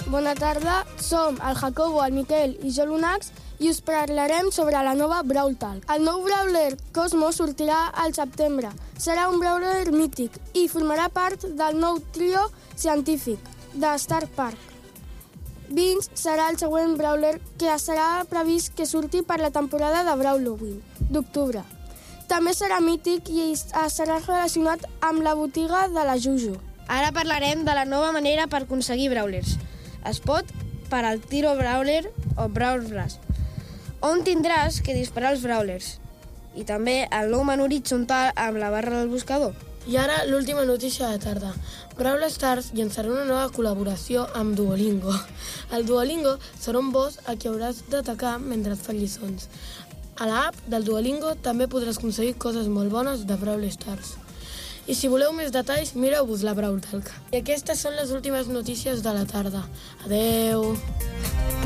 bona tarda. Som el Jacobo, el Miquel i jo l'Unax i us parlarem sobre la nova Brawl Talk. El nou Brawler Cosmo sortirà al setembre. Serà un Brawler mític i formarà part del nou trio científic de Star Park. Vince serà el següent Brawler que serà previst que surti per la temporada de Brawloween d'octubre. També serà mític i serà relacionat amb la botiga de la Juju. Ara parlarem de la nova manera per aconseguir Brawlers. Es pot per al Tiro Brawler o Brawl Blast, on tindràs que disparar els Brawlers. I també el nou menú horitzontal amb la barra del buscador. I ara l'última notícia de tarda. Brawl Stars llançarà una nova col·laboració amb Duolingo. El Duolingo serà un boss a qui hauràs d'atacar mentre et fa lliçons. A l'app del Duolingo també podràs aconseguir coses molt bones de Brawl Stars. I si voleu més detalls, mireu-vos la Brawl Talk. I aquestes són les últimes notícies de la tarda. Adeu!